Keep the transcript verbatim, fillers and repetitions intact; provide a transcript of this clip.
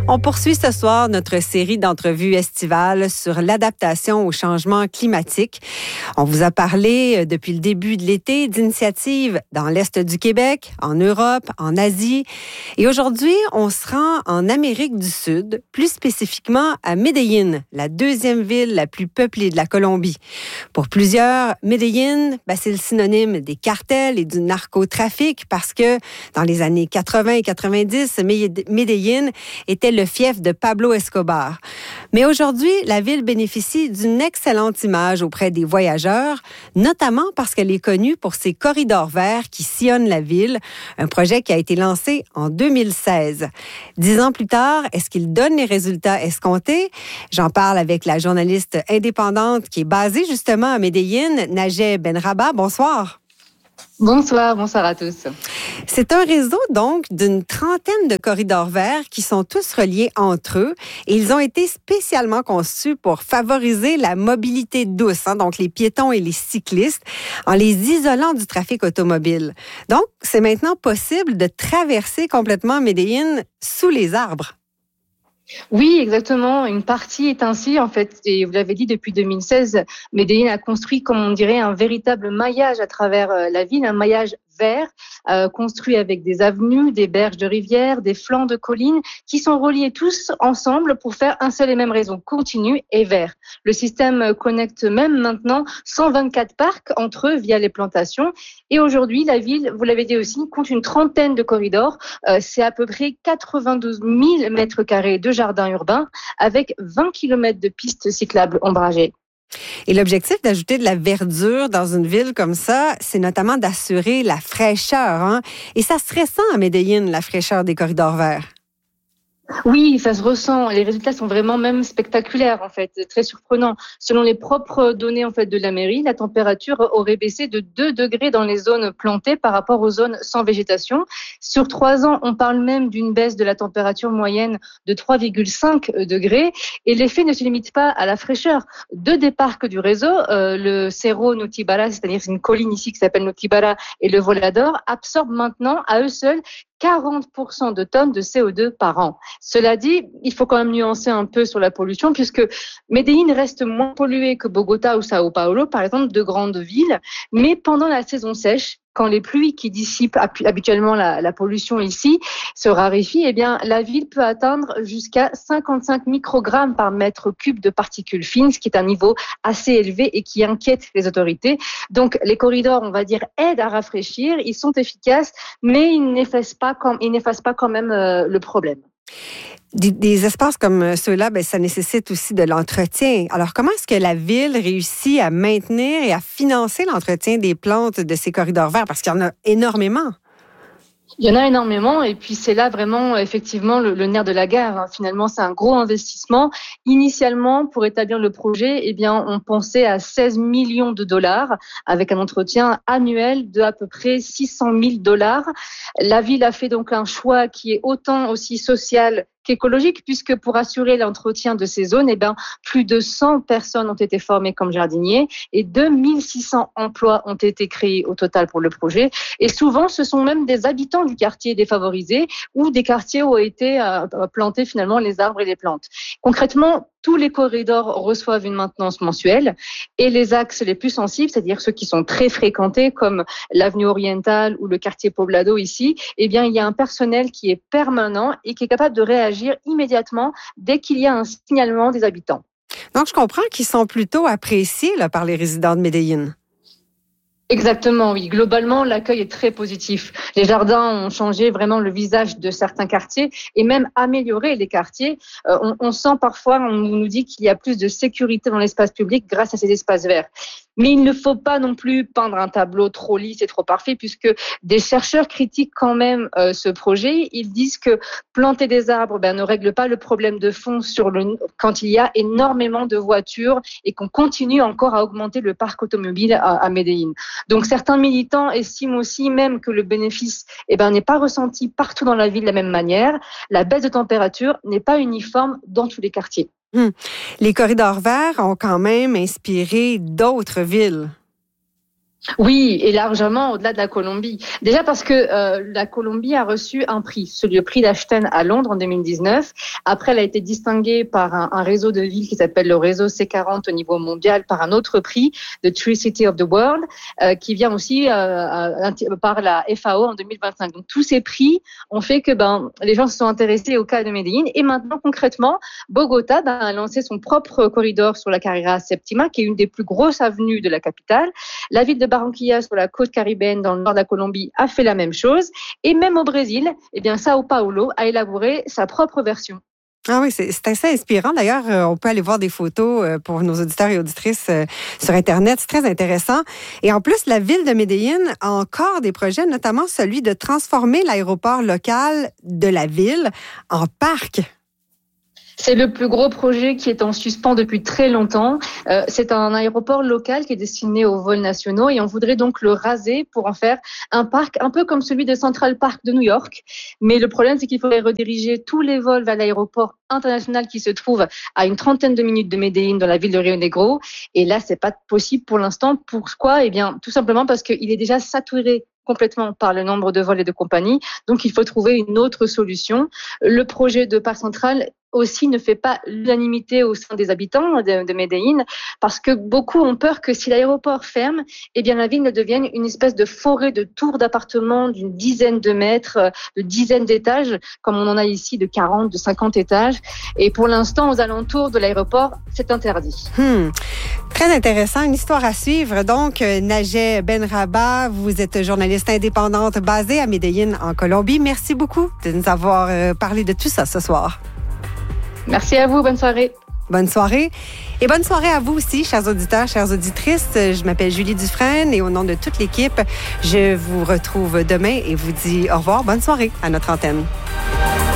On poursuit ce soir notre série d'entrevues estivales sur l'adaptation au changement climatique. On vous a parlé depuis le début de l'été d'initiatives dans l'Est du Québec, en Europe, en Asie. Et aujourd'hui, on se rend en Amérique du Sud, plus spécifiquement à Medellín, la deuxième ville la plus peuplée de la Colombie. Pour plusieurs, Medellín, ben, c'est le synonyme des cartels et du narcotrafic parce que dans les années quatre-vingts et quatre-vingt-dix, Medellín était le fief de Pablo Escobar. Mais aujourd'hui, la ville bénéficie d'une excellente image auprès des voyageurs, notamment parce qu'elle est connue pour ses corridors verts qui sillonnent la ville, un projet qui a été lancé en deux mille seize. Dix ans plus tard, est-ce qu'il donne les résultats escomptés? J'en parle avec la journaliste indépendante qui est basée justement à Medellín, Najeh Benrabah. Bonsoir. Bonsoir, bonsoir à tous. C'est un réseau donc d'une trentaine de corridors verts qui sont tous reliés entre eux et ils ont été spécialement conçus pour favoriser la mobilité douce, hein, donc les piétons et les cyclistes, en les isolant du trafic automobile. Donc, c'est maintenant possible de traverser complètement Medellín sous les arbres. Oui, exactement. Une partie est ainsi, en fait, et vous l'avez dit, depuis deux mille seize, Medellín a construit, comme on dirait, un véritable maillage à travers la ville, un maillage vert, euh, construit avec des avenues, des berges de rivières, des flancs de collines, qui sont reliés tous ensemble pour faire un seul et même réseau continu et vert. Le système connecte même maintenant cent vingt-quatre parcs entre eux via les plantations. Et aujourd'hui, la ville, vous l'avez dit aussi, compte une trentaine de corridors. Euh, c'est à peu près quatre-vingt-douze mille mètres carrés de jardins urbains avec vingt kilomètres de pistes cyclables ombragées. Et l'objectif d'ajouter de la verdure dans une ville comme ça, c'est notamment d'assurer la fraîcheur. Hein? Et ça se ressent à Medellín, la fraîcheur des corridors verts. Oui, ça se ressent. Les résultats sont vraiment même spectaculaires, en fait, très surprenants. Selon les propres données en fait de la mairie, la température aurait baissé de deux degrés dans les zones plantées par rapport aux zones sans végétation. Sur trois ans, on parle même d'une baisse de la température moyenne de trois virgule cinq degrés. Et l'effet ne se limite pas à la fraîcheur. Deux des parcs du réseau, euh, le Cerro Notibara, c'est-à-dire c'est une colline ici qui s'appelle Notibara, et le Volador, absorbent maintenant à eux seuls quarante pour cent de tonnes de C O deux par an. Cela dit, il faut quand même nuancer un peu sur la pollution puisque Medellín reste moins pollué que Bogota ou Sao Paulo, par exemple, de grandes villes. Mais pendant la saison sèche, quand les pluies qui dissipent habituellement la, la pollution ici se raréfient, eh bien, la ville peut atteindre jusqu'à cinquante-cinq microgrammes par mètre cube de particules fines, ce qui est un niveau assez élevé et qui inquiète les autorités. Donc, les corridors, on va dire, aident à rafraîchir, ils sont efficaces, mais ils n'effacent pas, ils n'effacent pas quand même euh, le problème. Des, des espaces comme ceux-là, ben, ça nécessite aussi de l'entretien. Alors, comment est-ce que la ville réussit à maintenir et à financer l'entretien des plantes de ces corridors verts? Parce qu'il y en a énormément. Il y en a énormément et puis c'est là vraiment effectivement le, le nerf de la guerre. Hein. Finalement, c'est un gros investissement. Initialement, pour établir le projet, eh bien, on pensait à seize millions de dollars avec un entretien annuel de à peu près six cent mille dollars. La ville a fait donc un choix qui est autant aussi social qu'écologique, puisque pour assurer l'entretien de ces zones, eh ben, plus de cent personnes ont été formées comme jardiniers et deux mille six cents emplois ont été créés au total pour le projet. Et souvent, ce sont même des habitants du quartier défavorisé ou des quartiers où ont été euh, plantés finalement les arbres et les plantes. Concrètement, tous les corridors reçoivent une maintenance mensuelle et les axes les plus sensibles, c'est-à-dire ceux qui sont très fréquentés comme l'avenue orientale ou le quartier Poblado ici, eh bien, il y a un personnel qui est permanent et qui est capable de réagir immédiatement dès qu'il y a un signalement des habitants. Donc, je comprends qu'ils sont plutôt appréciés là, par les résidents de Medellín. Exactement, oui. Globalement, l'accueil est très positif. Les jardins ont changé vraiment le visage de certains quartiers et même amélioré les quartiers. Euh, on, on sent parfois, on nous dit qu'il y a plus de sécurité dans l'espace public grâce à ces espaces verts. Mais il ne faut pas non plus peindre un tableau trop lisse et trop parfait puisque des chercheurs critiquent quand même euh, ce projet. Ils disent que planter des arbres ben, ne règle pas le problème de fond sur le, quand il y a énormément de voitures et qu'on continue encore à augmenter le parc automobile à, à Medellín. Donc certains militants estiment aussi même que le bénéfice eh ben, n'est pas ressenti partout dans la ville de la même manière. La baisse de température n'est pas uniforme dans tous les quartiers. Hum. Les corridors verts ont quand même inspiré d'autres villes. Oui, et largement au-delà de la Colombie. Déjà parce que euh, la Colombie a reçu un prix, celui le prix d'Ashton à Londres en deux mille dix-neuf. Après, elle a été distinguée par un, un réseau de villes qui s'appelle le réseau C quarante au niveau mondial par un autre prix, The Tree City of the World, euh, qui vient aussi euh, par la F A O en deux mille vingt-cinq. Donc tous ces prix ont fait que ben les gens se sont intéressés au cas de Medellín. Et maintenant, concrètement, Bogota ben, a lancé son propre corridor sur la Carrera Septima, qui est une des plus grosses avenues de la capitale. La ville de Barranquilla, sur la côte caribéenne, dans le nord de la Colombie, a fait la même chose. Et même au Brésil, eh bien, Sao Paulo a élaboré sa propre version. Ah oui, c'est, c'est assez inspirant. D'ailleurs, euh, on peut aller voir des photos euh, pour nos auditeurs et auditrices euh, sur Internet. C'est très intéressant. Et en plus, la ville de Medellín a encore des projets, notamment celui de transformer l'aéroport local de la ville en parc. C'est le plus gros projet qui est en suspens depuis très longtemps. Euh, c'est un aéroport local qui est destiné aux vols nationaux et on voudrait donc le raser pour en faire un parc un peu comme celui de Central Park de New York. Mais le problème, c'est qu'il faudrait rediriger tous les vols vers l'aéroport international qui se trouve à une trentaine de minutes de Medellín dans la ville de Rio Negro. Et là, c'est pas possible pour l'instant. Pourquoi? Eh bien, tout simplement parce qu'il est déjà saturé complètement par le nombre de vols et de compagnies. Donc, il faut trouver une autre solution. Le projet de parc central aussi ne fait pas l'unanimité au sein des habitants de, de Medellín parce que beaucoup ont peur que si l'aéroport ferme, eh bien la ville ne devienne une espèce de forêt de tours d'appartements d'une dizaine de mètres, de dizaines d'étages, comme on en a ici de quarante, de cinquante étages. Et pour l'instant, aux alentours de l'aéroport, c'est interdit. Hmm. Très intéressant, une histoire à suivre. Donc, Najet Benrabah, vous êtes journaliste indépendante basée à Medellín, en Colombie. Merci beaucoup de nous avoir parlé de tout ça ce soir. Merci à vous. Bonne soirée. Bonne soirée. Et bonne soirée à vous aussi, chers auditeurs, chères auditrices. Je m'appelle Julie Dufresne et au nom de toute l'équipe, je vous retrouve demain et vous dis au revoir. Bonne soirée à notre antenne.